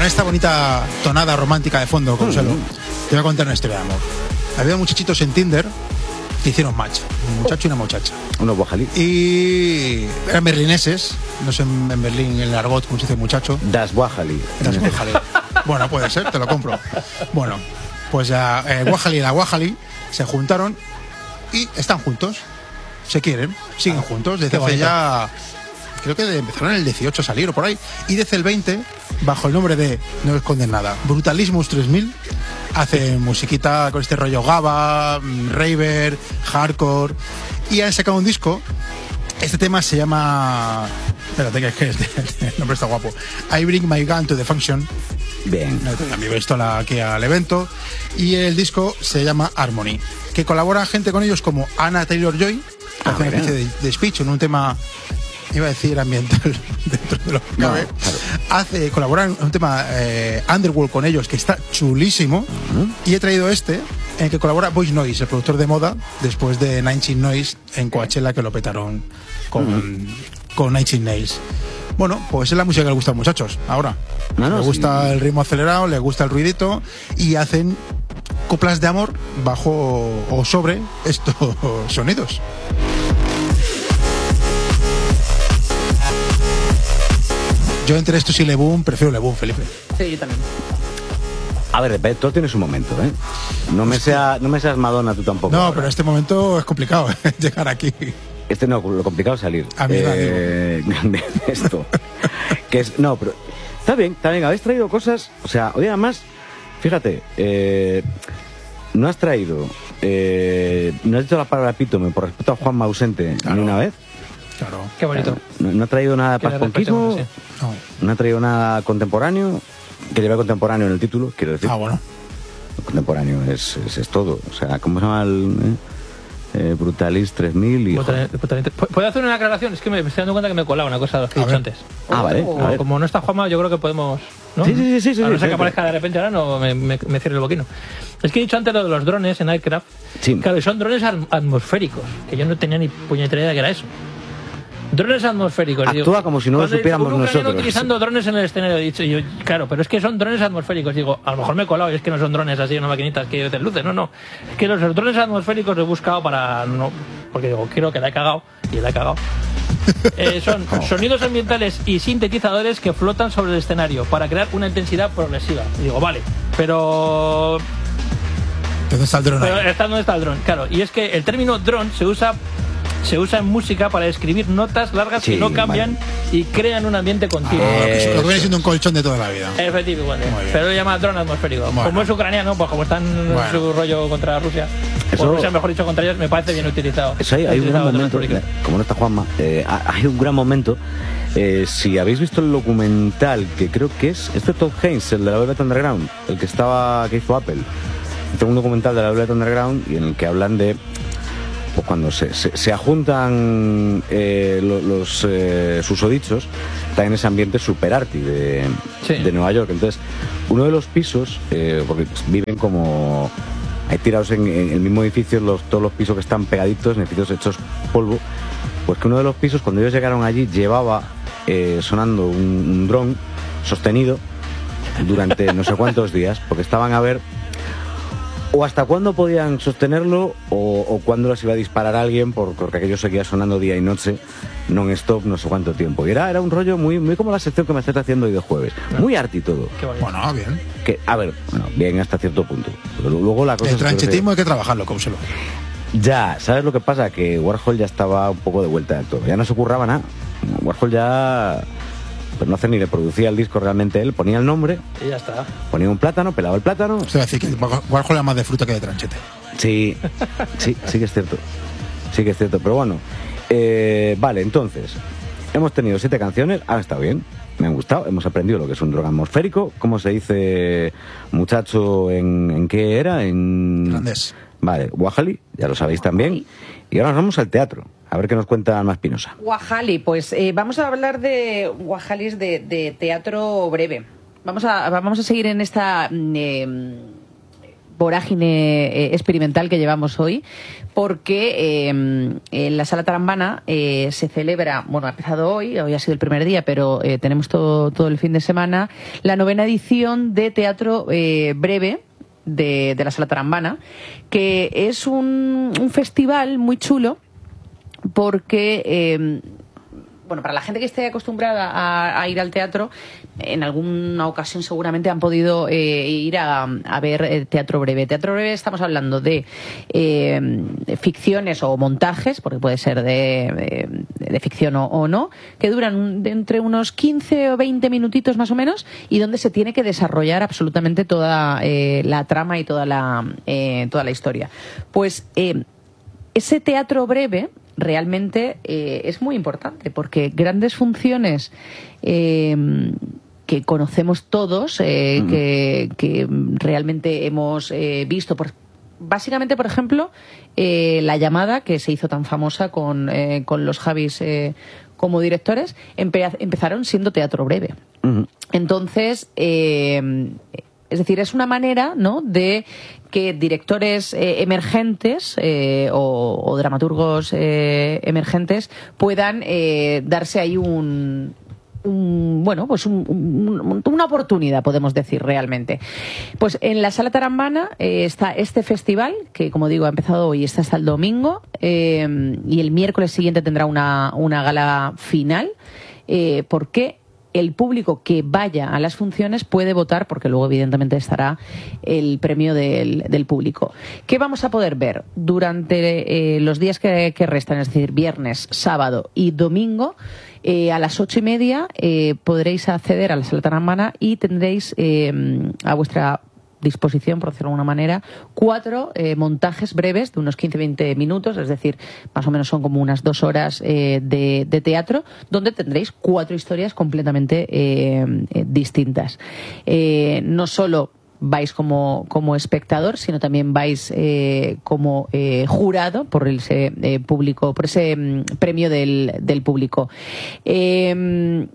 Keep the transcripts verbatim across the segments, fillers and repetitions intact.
esta bonita tonada romántica de fondo, Consuelo, mm. te voy a contar una historia de amor. Había muchachitos en Tinder que hicieron match, un muchacho y una muchacha. Unos Wajalí. Y eran berlineses, no sé en Berlín el argot, como se dice muchacho. Das Wajalí. Das Wajalí. Bueno, puede ser, te lo compro. Bueno, pues ya eh, Wajalí y la Wajalí se juntaron y están juntos, se quieren, siguen ah, juntos desde hace ya... Creo que empezaron en el dieciocho a salir o por ahí. Y desde el veinte, bajo el nombre de, no esconden nada, Brutalismus tres mil, hace musiquita con este rollo Gaba, raver, hardcore. Y han sacado un disco. Este tema se llama... Espérate, que es que este, el nombre está guapo. I Bring My Gun to the Function. Bien. A mi pistola aquí al evento. Y el disco se llama Harmony, que colabora gente con ellos como Anna Taylor-Joy, que ah, hace una especie de, de speech en un tema... iba a decir ambiental dentro de lo que cabe. No, claro. Hace colaborar en un tema eh, Underworld con ellos que está chulísimo. Uh-huh. Y he traído este en el que colabora Voice Noise, el productor de moda, después de Nine Inch Nails en Coachella, que lo petaron con, uh-huh. con Nine Inch Nails. Bueno, pues es la música que le gusta a los muchachos ahora. No, no, le gusta sí. el ritmo acelerado, le gusta el ruidito y hacen coplas de amor bajo o sobre estos sonidos. Yo entre estos y Lebún prefiero Lebún, Felipe. Sí, yo también. A ver, todo tiene su momento, ¿eh? No me, sea, no me seas Madonna tú tampoco. No, ahora. Pero este momento es complicado, ¿eh? Llegar aquí. Este no, lo complicado es salir. A mí eh, de esto. que es, no, pero está bien, está bien. Habéis traído cosas, o sea, hoy además, fíjate, eh, no has traído, eh, no has dicho la palabra epítome por respeto a Juanma ausente claro. ni una vez. Claro. Qué bonito. No, no ha traído nada de pasponquismo, sí. no. no ha traído nada contemporáneo, que lleva contemporáneo en el título, quiero decir. Ah, bueno. Contemporáneo es, es, es todo. O sea, ¿cómo se llama el eh? Eh, Brutalist tres mil? Y... ¿Puedo hacer una aclaración? Es que me estoy dando cuenta que me colaba una cosa de los que he dicho antes. Ah, vale. A ver. Como no está Juanma, yo creo que podemos... ¿no? Sí, sí, sí. sí, a no sí ser sí, que aparezca sí. de repente ahora, no me, me, me cierre el boquino. Es que he dicho antes lo de los drones en Aircraft. Sí. Claro, son drones atmosféricos, que yo no tenía ni puñetera idea de que era eso. Drones atmosféricos. Actúa digo, como si no lo supiéramos digo, nosotros. utilizando drones en el escenario, he dicho yo, claro, pero es que son drones atmosféricos. Digo, a lo mejor me he colado y es que no son drones así, no maquinitas que hacen luces, no, no. Es que los, los drones atmosféricos los he buscado para no, porque digo, creo que la he cagado y la he cagado. Eh, son oh. sonidos ambientales y sintetizadores que flotan sobre el escenario para crear una intensidad progresiva. Y digo, vale, pero ¿dónde está el dron? Pero está, ¿dónde está el dron? Claro, y es que el término dron se usa se usa en música para describir notas largas sí, que no cambian vale. y crean un ambiente continuo. Eh, lo que viene siendo un colchón de toda la vida. Efectivamente. Pero lo llama dron atmosférico. Bueno. Como es ucraniano, pues como están en bueno. su rollo contra Rusia, eso, o Rusia, mejor dicho, contra ellos, me parece bien utilizado. Eso hay, hay un gran momento, como no está Juanma, eh, hay un gran momento. Eh, si habéis visto el documental, que creo que es este Todd Haynes, el de la Velvet Underground, el que estaba que hizo Apple. Tengo un documental de la Velvet Underground y en el que hablan de pues cuando se, se, se ajuntan eh, los, los eh, susodichos, está en ese ambiente super arty de, sí. de Nueva York. Entonces, uno de los pisos, eh, porque viven como hay tirados en, en el mismo edificio, los, todos los pisos que están pegaditos, en edificios hechos polvo, pues que uno de los pisos, cuando ellos llegaron allí, llevaba eh, sonando un, un dron sostenido durante no sé cuántos días, porque estaban a ver o hasta cuándo podían sostenerlo o, o cuándo los iba a disparar a alguien, porque aquello seguía sonando día y noche non-stop no sé cuánto tiempo. Y era, era un rollo muy, muy como la sección que me estás haciendo hoy de jueves. Muy arty todo. Bueno, bien. Que, a ver, bueno, bien hasta cierto punto. Pero luego la cosa el tranchetismo hay que trabajarlo, como se lo... Ya, ¿sabes lo que pasa? Que Warhol ya estaba un poco de vuelta de todo. Ya no se curraba nada. Warhol ya... Pues no hace ni le producía el disco realmente él, ponía el nombre y ya está. Ponía un plátano, pelaba el plátano. O sea, decir que Warhol era más de fruta que de tranchete. Sí, sí, sí que es cierto. Sí que es cierto, pero bueno. Eh, vale, entonces, hemos tenido siete canciones, han estado bien, me han gustado, hemos aprendido lo que es un dron atmosférico, cómo se dice muchacho en, en qué era, en... Irlandés. Vale, Wajalí, ya lo sabéis también. Y ahora nos vamos al teatro. A ver qué nos cuenta Alma Espinosa. Wajalí, pues eh, vamos a hablar de Wajalís de, de teatro breve. Vamos a, vamos a seguir en esta eh, vorágine eh, experimental que llevamos hoy, porque eh, en la Sala Tarambana eh, se celebra, bueno, ha empezado hoy, hoy ha sido el primer día, pero eh, tenemos todo, todo el fin de semana, la novena edición de teatro eh, breve de, de la Sala Tarambana, que es un, un festival muy chulo porque... Eh, bueno, para la gente que esté acostumbrada a, a ir al teatro, en alguna ocasión seguramente han podido eh, ir a, a ver eh, teatro breve. Teatro breve estamos hablando de, eh, de ficciones o montajes, porque puede ser de, de, de ficción o, o no, que duran de entre unos quince o veinte minutitos más o menos y donde se tiene que desarrollar absolutamente toda eh, la trama y toda la, eh, toda la historia. Pues eh, ese teatro breve realmente eh, es muy importante porque grandes funciones eh, que conocemos todos, eh, mm. que, que realmente hemos eh, visto, por, básicamente, por ejemplo, eh, La llamada, que se hizo tan famosa con, eh, con los Javis eh, como directores, empe- empezaron siendo teatro breve. Mm. Entonces, eh, es decir, es una manera, ¿no?, de que directores eh, emergentes eh, o, o dramaturgos eh, emergentes puedan eh, darse ahí un, un bueno, pues un, un, una oportunidad, podemos decir, realmente. Pues en la Sala Tarambana eh, está este festival, que como digo ha empezado hoy, está hasta el domingo, eh, y el miércoles siguiente tendrá una, una gala final, eh, porque el público que vaya a las funciones puede votar, porque luego evidentemente estará el premio del, del público. ¿Qué vamos a poder ver durante eh, los días que, que restan? Es decir, viernes, sábado y domingo. Eh, a las ocho y media eh, podréis acceder a la Sala Tarambana y tendréis eh, a vuestra disposición, por decirlo de alguna manera, cuatro eh, montajes breves de unos quince a veinte minutos, es decir, más o menos son como unas dos horas eh, de, de teatro, donde tendréis cuatro historias completamente eh, eh, distintas. Eh, no solo vais como, como espectador, sino también vais eh, como eh, jurado por ese eh, público, por ese mm, premio del, del público. Eh,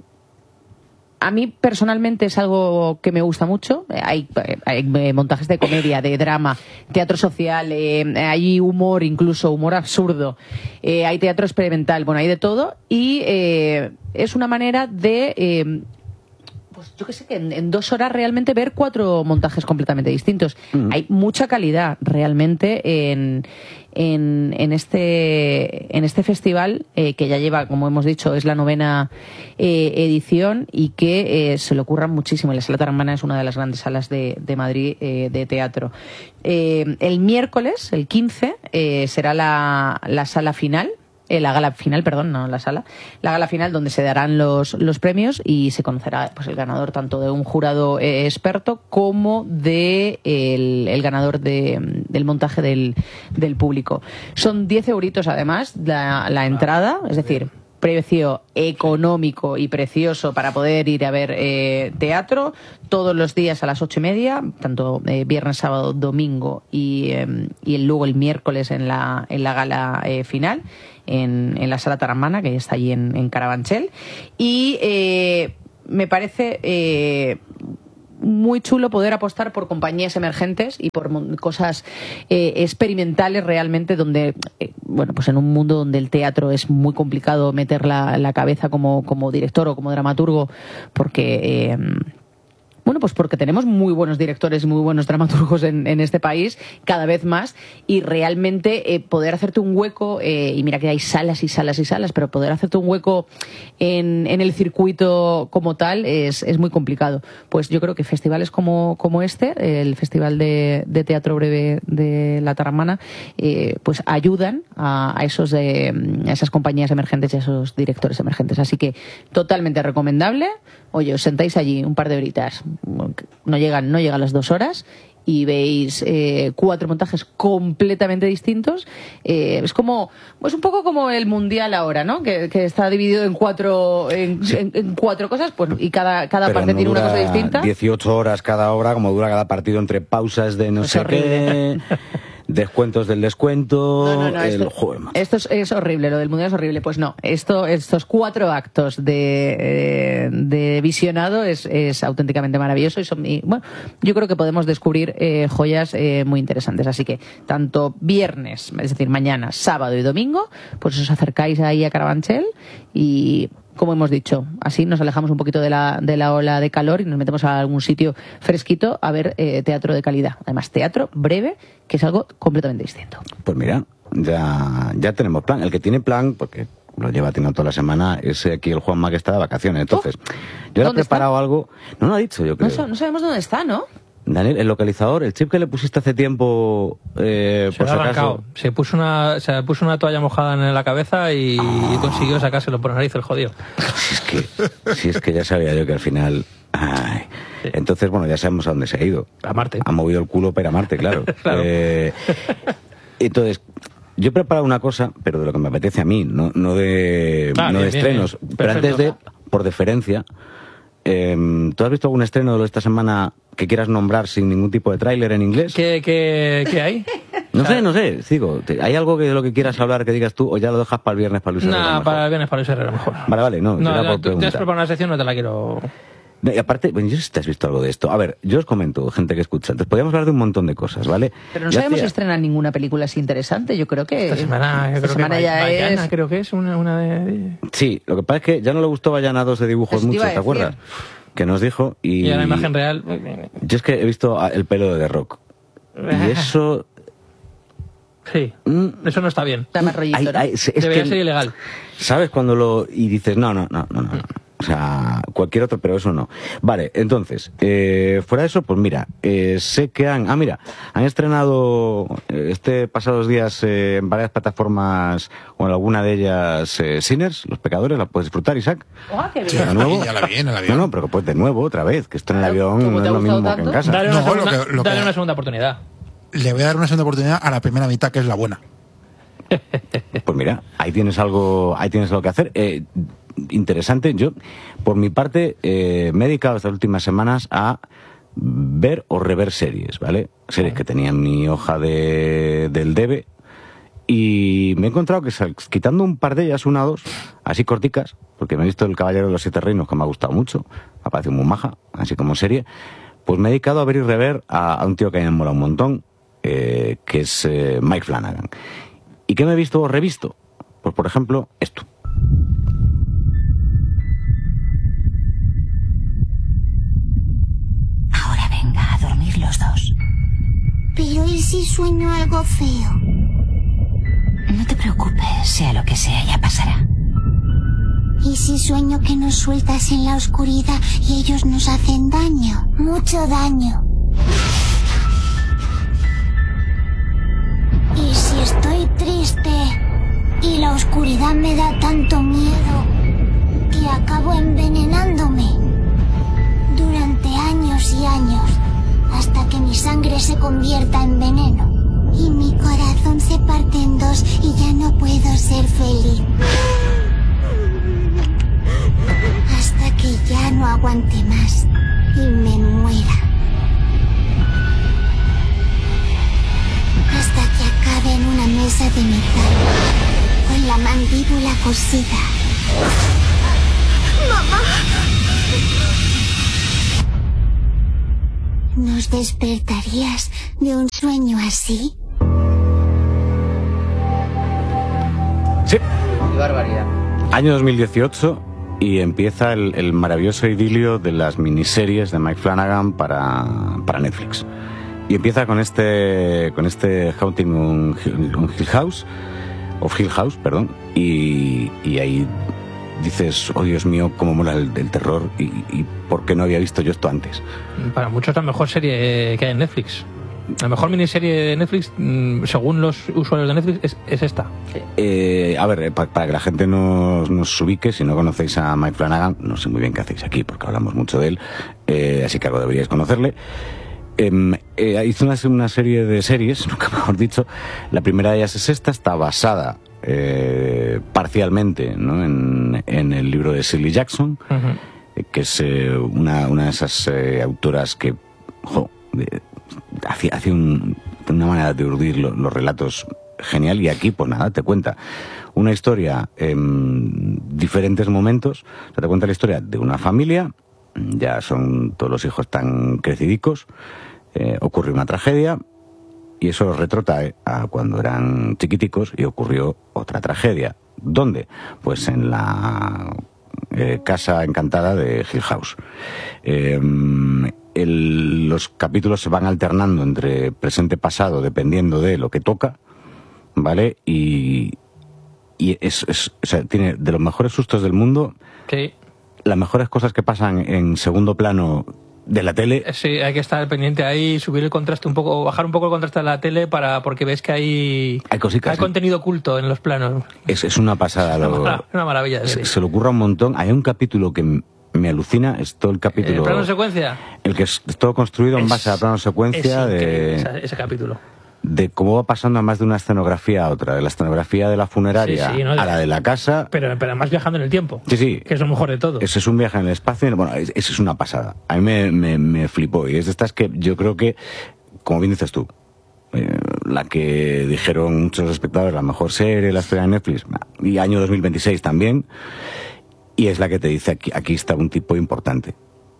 A mí personalmente es algo que me gusta mucho. Hay, hay montajes de comedia, de drama, teatro social, eh, hay humor, incluso humor absurdo, eh, hay teatro experimental, bueno, hay de todo. Y eh, es una manera de, eh, pues yo qué sé, que en, en dos horas realmente ver cuatro montajes completamente distintos. Mm. Hay mucha calidad realmente en... En, en este en este festival eh, que ya lleva, como hemos dicho, es la novena eh, edición y que eh, se le ocurra muchísimo. La Sala Tarambana es una de las grandes salas de, de Madrid eh, de teatro. Eh, el miércoles, el quince, eh, será la, la sala final. Eh, la gala final, perdón, no la sala, la gala final donde se darán los, los premios y se conocerá pues el ganador tanto de un jurado eh, experto como de el, el ganador de, del montaje del, del público. Son diez euritos además la, la entrada, es decir, precio económico y precioso para poder ir a ver eh, teatro todos los días a las ocho y media, tanto eh, viernes, sábado, domingo y, eh, y luego el miércoles en la, en la gala eh, final en, en la Sala Tarambana, que está allí en, en Carabanchel. Y eh, me parece eh, muy chulo poder apostar por compañías emergentes y por cosas eh, experimentales realmente, donde eh, bueno, pues en un mundo donde el teatro es muy complicado meter la, la cabeza como, como director o como dramaturgo, porque eh, bueno, pues porque tenemos muy buenos directores y muy buenos dramaturgos en, en este país, cada vez más, y realmente eh, poder hacerte un hueco, eh, y mira que hay salas y salas y salas, pero poder hacerte un hueco en, en el circuito como tal es, es muy complicado. Pues yo creo que festivales como, como este, el Festival de, de Teatro Breve de la Tarambana, eh, pues ayudan a, a, esos de, a esas compañías emergentes y a esos directores emergentes. Así que totalmente recomendable. Oye, os sentáis allí un par de horitas, no llegan, no llegan las dos horas y veis eh, cuatro montajes completamente distintos. Eh, es como, es un poco como el mundial ahora, ¿no? Que, que está dividido en cuatro, en, sí. en, en cuatro cosas, pues, y cada, cada Pero parte no tiene una cosa distinta. dieciocho horas cada hora, como dura cada partido entre pausas de no es sé horrible. qué. Descuentos del descuento. No, no, no, el esto, juego. esto es, es horrible, lo del mundial es horrible. Pues no, esto, estos cuatro actos de, eh, de visionado es, es auténticamente maravilloso y, son, y bueno, yo creo que podemos descubrir eh, joyas eh, muy interesantes. Así que tanto viernes, es decir, mañana, sábado y domingo, pues os acercáis ahí a Carabanchel y, como hemos dicho, así nos alejamos un poquito de la, de la ola de calor y nos metemos a algún sitio fresquito a ver eh, teatro de calidad. Además, teatro breve, que es algo completamente distinto. Pues mira, ya, ya tenemos plan. El que tiene plan, porque lo lleva teniendo toda la semana, es aquí el Juanma que está de vacaciones. Entonces, oh, yo le he preparado está? algo... No lo ha dicho, yo creo. No, no sabemos dónde está, ¿no? Daniel, el localizador, el chip que le pusiste hace tiempo, eh, se por lo si ha acaso... arrancado. Se puso una, se puso una toalla mojada en la cabeza y, oh. y consiguió sacárselo por nariz el jodido. Si es que, si es que ya sabía yo que al final... Ay. Sí. Entonces, bueno, ya sabemos a dónde se ha ido. A Marte. Ha movido el culo para Marte, claro. claro. Eh, entonces, yo he preparado una cosa, pero de lo que me apetece a mí, no, no de, ah, no bien, de estrenos. Bien, bien. Pero antes de, por deferencia, eh, ¿tú has visto algún estreno de esta semana que quieras nombrar sin ningún tipo de tráiler en inglés? ¿Qué, qué, qué hay? No sé, no sé, digo, ¿hay algo que de lo que quieras hablar que digas tú o ya lo dejas para el viernes para Luis Herrera? No, para el viernes para Luis Herrera mejor. Vale, vale, no. No, no tú te has preparado una sección, no te la quiero... No, y aparte, bueno, yo sé si te has visto algo de esto. A ver, yo os comento, gente que escucha. Entonces, podríamos hablar de un montón de cosas, ¿vale? Pero no ya sabemos hacía... si estrenan ninguna película así interesante. Yo creo que... Esta semana, yo esta creo semana que ya Bayana, es... creo que es una, una de... Sí, lo que pasa es que ya no le gustó Bayana dos de dibujos Eso te mucho, iba a ¿te decir. acuerdas? Que nos dijo y... Y a la imagen real... Yo es que he visto el pelo de The Rock. Y eso... Sí, mm, eso no está bien. Está más rollito, hay, ¿no? hay, es Debería que, ser ilegal. ¿Sabes? Cuando lo... Y dices, no, no, no, no, no. no. O sea, cualquier otro, pero eso no. Vale, entonces, eh, fuera de eso, pues mira, eh, sé que han... Ah, mira, han estrenado eh, este pasados días eh, en varias plataformas, o en alguna de ellas, eh, Sinners, Los Pecadores, la puedes disfrutar, Isaac. Oh, qué bien. Sí, De nuevo. ya la vi en el avión. No, no, pero pues de nuevo, otra vez, que esto en el Claro, avión ¿cómo no te es ha lo mismo gustado que en tanto? casa. Dale, una, No, lo segunda, que- lo dale que- una segunda oportunidad. Le voy a dar una segunda oportunidad a la primera mitad, que es la buena. Pues mira, ahí tienes algo, ahí tienes algo que hacer. Eh, interesante. Yo, por mi parte, eh, me he dedicado estas últimas semanas a ver o rever series, ¿vale? Series que tenía en mi hoja de, del debe. Y me he encontrado que, sal- quitando un par de ellas, una o dos, así corticas, porque me he visto El Caballero de los Siete Reinos, que me ha gustado mucho, me ha parecido muy maja, así como serie, pues me he dedicado a ver y rever a, a un tío que a mí me mola un montón, eh, que es eh, Mike Flanagan. ¿Y qué me he visto o revisto? Pues, por ejemplo, esto. Ahora venga a dormir los dos. Pero ¿y si sueño algo feo? No te preocupes, sea lo que sea, ya pasará. ¿Y si sueño que nos sueltas en la oscuridad y ellos nos hacen daño? Mucho daño. ¿Y si estoy triste y la oscuridad me da tanto miedo que acabo envenenándome? Durante años y años, hasta que mi sangre se convierta en veneno. Y mi corazón se parte en dos y ya no puedo ser feliz. Hasta que ya no aguante más y me muera. Hasta que acabe en una mesa de metal, con la mandíbula cosida. ¡Mamá! ¿Nos despertarías de un sueño así? Sí. Qué barbaridad. Año dos mil dieciocho y empieza el, el maravilloso idilio de las miniseries de Mike Flanagan para, para Netflix. Y empieza con este con este Haunting on Hill, on Hill House, of Hill House, perdón, y, y ahí dices, oh Dios mío, cómo mola el, el terror y, y por qué no había visto yo esto antes. Para muchos la mejor serie que hay en Netflix. La mejor miniserie de Netflix, mm, según los usuarios de Netflix, es, es esta. Eh, a ver, para, para que la gente nos, nos ubique, si no conocéis a Mike Flanagan, no sé muy bien qué hacéis aquí, porque hablamos mucho de él, eh, así que algo deberíais conocerle. Eh, eh, hizo una, una serie de series, nunca mejor dicho. La primera de ellas es esta, está basada eh, parcialmente, ¿no?, en, en el libro de Shirley Jackson, uh-huh. que es eh, una, una de esas eh, autoras que jo, de, hacía, hacía un una manera de urdir lo, los relatos genial, y aquí, pues nada, te cuenta una historia en diferentes momentos. O sea, te cuenta la historia de una familia, ya son todos los hijos tan crecidicos, eh, ocurre una tragedia, y eso los retrotrae a cuando eran chiquiticos y ocurrió otra tragedia. ¿Dónde? Pues en la eh, casa encantada de Hill House. Eh, el, los capítulos se van alternando entre presente y pasado, dependiendo de lo que toca, ¿vale? Y, y es, es, o sea, tiene de los mejores sustos del mundo. Sí. Las mejores cosas que pasan en segundo plano de la tele. Sí, hay que estar pendiente ahí, subir el contraste un poco, bajar un poco el contraste de la tele, para porque ves que hay, hay, cositas, hay contenido oculto en los planos. Es, es una pasada. Es una, lo, mara, una maravilla. Se, se le ocurra un montón. Hay un capítulo que me alucina, es todo el capítulo... ¿El plano secuencia? El que es todo construido es, en base a plano secuencia. Es de ese, ese capítulo. De cómo va pasando a más de una escenografía a otra, de la escenografía de la funeraria sí, sí, no, a la de la casa. Pero, pero además viajando en el tiempo. Sí, sí. Que es lo mejor de todo. Ese es un viaje en el espacio. Bueno, eso es una pasada. A mí me, me, me flipó. Y es de estas que yo creo que, como bien dices tú, eh, la que dijeron muchos espectadores, la mejor serie, la historia de Netflix, y año dos mil veintiséis también. Y es la que te dice, aquí, aquí está un tipo importante.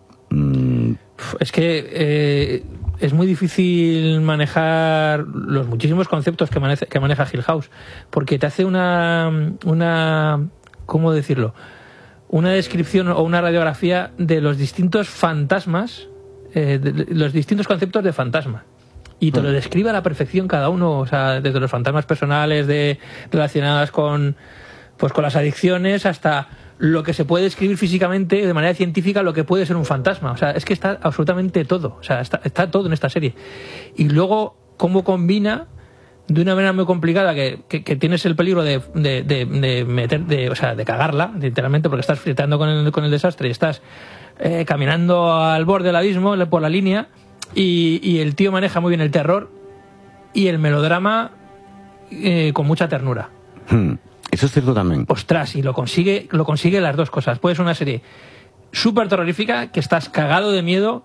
Mm. Es que... Eh... es muy difícil manejar los muchísimos conceptos que maneja, que maneja Hill House, porque te hace una, una, ¿cómo decirlo? Una descripción o una radiografía de los distintos fantasmas, eh, de los distintos conceptos de fantasma. Y te lo describe a la perfección cada uno, o sea, desde los fantasmas personales de, relacionadas con, pues, con las adicciones, hasta lo que se puede describir físicamente de manera científica, lo que puede ser un fantasma. O sea, es que está absolutamente todo. O sea, está, está todo en esta serie. Y luego, cómo combina de una manera muy complicada, que, que, que tienes el peligro de, de, de, de meter, de, o sea, de cagarla, literalmente, porque estás flirtando con el, con el desastre y estás eh, caminando al borde del abismo, por la línea, y, y el tío maneja muy bien el terror y el melodrama eh, con mucha ternura. Hmm. Eso es cierto también. Ostras, y lo consigue, lo consigue las dos cosas. Puede ser una serie súper terrorífica, que estás cagado de miedo,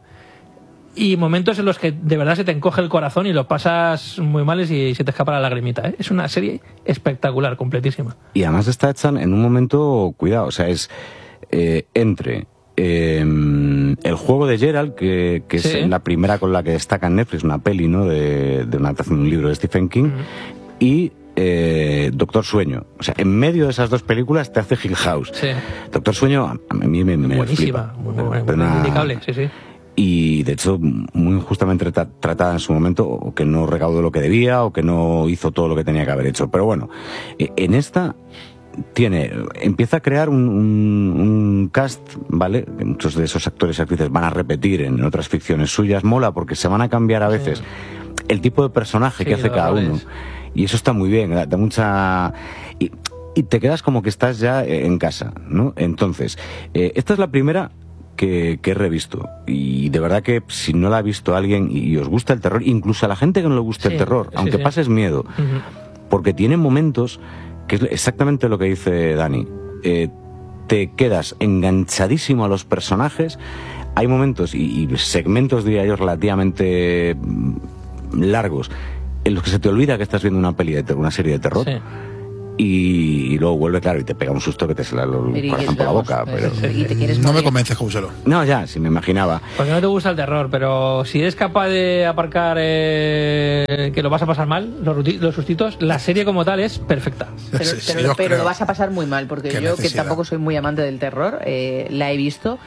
y momentos en los que de verdad se te encoge el corazón y lo pasas muy mal y se te escapa la lagrimita, ¿eh? Es una serie espectacular, completísima. Y además está hecha en un momento, cuidado, o sea, es eh, entre eh, el juego de Gerald, que, que sí. es la primera con la que destaca en Netflix, una peli, ¿no?, de, de una adaptación de un libro de Stephen King, mm. y Eh, Doctor Sueño. O sea, en medio de esas dos películas te hace Hill House. Sí. Doctor Sueño a mí me, me buenísima, flipa. Muy, muy, muy, muy indicable, sí, sí. Y de hecho muy injustamente tra tratada en su momento, o que no recaudó lo que debía, o que no hizo todo lo que tenía que haber hecho. Pero bueno, en esta tiene empieza a crear un, un, un cast, ¿vale? Que muchos de esos actores y actrices van a repetir en otras ficciones suyas. Mola porque se van a cambiar a veces sí. el tipo de personaje sí, que hace cada uno. Y eso está muy bien, da mucha... Y, y te quedas como que estás ya en casa, ¿no? Entonces, eh, esta es la primera que, que he revisto. Y de verdad que si no la ha visto alguien y os gusta el terror, incluso a la gente que no le gusta sí, el terror, sí, aunque sí. pases miedo, uh-huh. porque tiene momentos, que es exactamente lo que dice Dani, eh, te quedas enganchadísimo a los personajes. Hay momentos y, y segmentos, diría yo, relativamente largos, en los que se te olvida que estás viendo una peli de terror, una serie de terror, sí. y, y luego vuelve, claro, y te pega un susto que te sale el corazón por la boca. Pero... ¿Y te quieres no me convences, Jouselo. No, ya, sí me imaginaba. Porque no te gusta el terror, pero si eres capaz de aparcar eh, que lo vas a pasar mal, los, los sustitos, la serie como tal es perfecta. Pero, sí, sí, pero, pero lo vas a pasar muy mal, porque yo, necesidad. que tampoco soy muy amante del terror, eh, la he visto...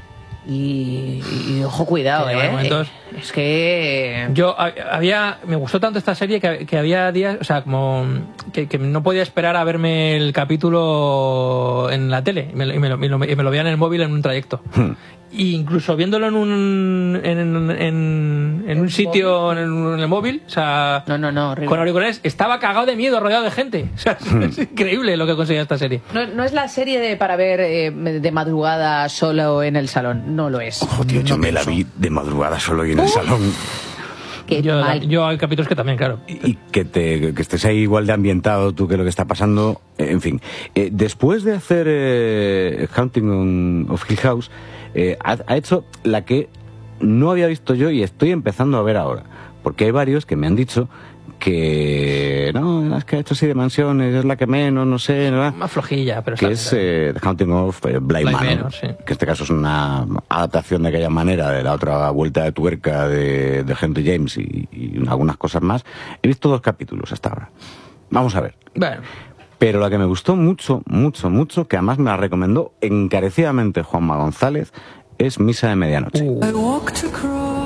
Y, y ojo, cuidado, eh. Momentos. Es que yo había me gustó tanto esta serie que, que había días, o sea, como que, que no podía esperar a verme el capítulo en la tele y me, y me, lo, y lo, y me lo veía en el móvil en un trayecto. Hmm. Y incluso viéndolo en un en, en, en un sitio en el, en el móvil, o sea, no, no, no, con auriculares, estaba cagado de miedo, rodeado de gente. O sea, hmm. es increíble lo que conseguía esta serie. No, no es la serie de para ver eh, de madrugada solo en el salón, no lo es. Ojo, tío, yo me la vi de madrugada solo y en el uh. salón. Yo, yo hay capítulos que también, claro. Y, y que, te, que estés ahí igual de ambientado tú que lo que está pasando. Eh, en fin, eh, después de hacer eh, Haunting of Hill House, eh, ha, ha hecho la que no había visto yo y estoy empezando a ver ahora. porque hay varios que me han dicho que no, las que ha hecho así de mansiones es la que menos, no sé, ¿no? Más flojilla, pero que es eh, The Haunting of eh, Bly Manor, Manor, sí. que en este caso es una adaptación de aquella manera de la otra vuelta de tuerca de, de Henry James y, y algunas cosas más. He visto dos capítulos hasta ahora. Vamos a ver. Bueno. Pero la que me gustó mucho, mucho, mucho, que además me la recomendó encarecidamente Juanma González, es Misa de Medianoche. Uh.